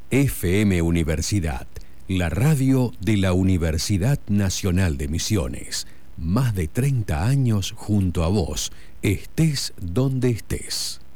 FM Universidad, la radio de la Universidad Nacional de Misiones. Más de 30 años junto a vos, estés donde estés.